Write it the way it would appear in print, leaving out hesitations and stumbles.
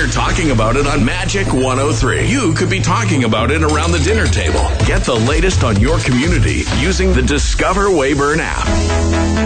They're talking about it on Magic 103. You could be talking about it around the dinner table. Get the latest on your community using the Discover Weyburn app.